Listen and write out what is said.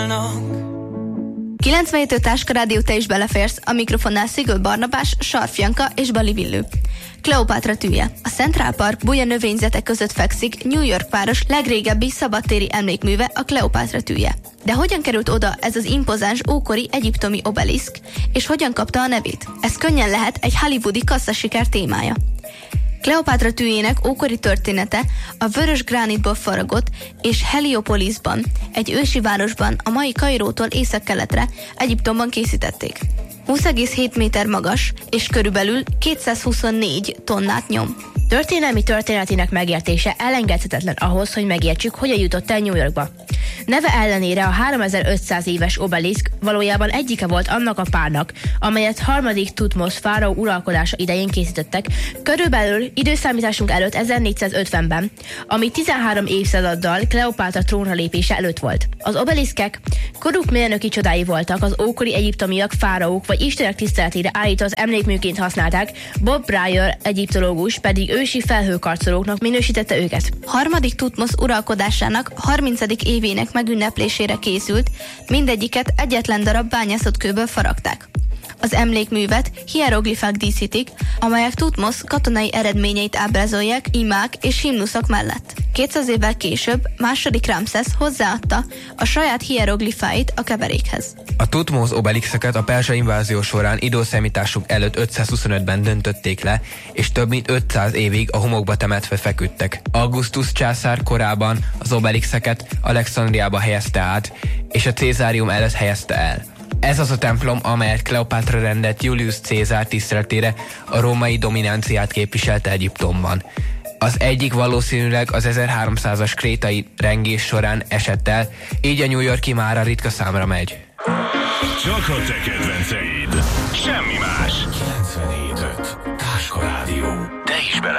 97 Táskarádió, te is beleférsz, a mikrofonnál Szigő Barnabás, Sarf Janka és Bali Villő. Kleopátra tűje. A Central Park buja növényzetek között fekszik New York város legrégebbi szabadtéri emlékműve, a Kleopátra tűje. De hogyan került oda ez az impozáns ókori egyiptomi obeliszk, és hogyan kapta a nevét? Ez könnyen lehet egy hollywoodi kasszasiker témája. Kleopátra tűjének ókori története a vörös gránitból faragott és Heliopolisban, egy ősi városban, a mai Kairótól északkeletre, Egyiptomban készítették. 20,7 méter magas, és körülbelül 224 tonnát nyom. Történelmi történetének megértése elengedhetetlen ahhoz, hogy megértsük, hogyan jutott el New Yorkba. Neve ellenére a 3500 éves obeliszk valójában egyike volt annak a párnak, amelyet harmadik Thutmose fáraó uralkodása idején készítettek, körülbelül időszámításunk előtt 1450-ben, ami 13 évszázaddal Kleopátra trónra lépése előtt volt. Az obeliszkek koruk mérnöki csodái voltak, az ókori egyiptomiak fáraók vagy istenek tiszteletére állított emlékműként használták, Bob Brier egyiptológus pedig ősi felhőkarcolóknak minősítette őket. Harmadik Thutmose uralkodásának 30. évének megünneplésére készült, mindegyiket egyetlen darab bányászott kőből faragták. Az emlékművet hieroglifák díszítik, amelyek Thutmose katonai eredményeit ábrázolják imák és himnuszok mellett. 200 évvel később második Ramszesz hozzáadta a saját hieroglifáit a keverékhez. A Thutmose obelixeket a perzsa invázió során időszámításunk előtt 525-ben döntötték le, és több mint 500 évig a homokba temetve feküdtek. Augustus császár korában az obelixeket Alexandriába helyezte át, és a Cézárium előtt helyezte el. Ez az a templom, amelyet Kleopátra rendelt Julius Cézár tiszteletére, a római dominanciát képviselte Egyiptomban. Az egyik valószínűleg az 1300-as krétai rengés során esett el, így a New York-i mára ritka számra megy. Csak a te kedvenceid, semmi más. 97.5 Táskarádió.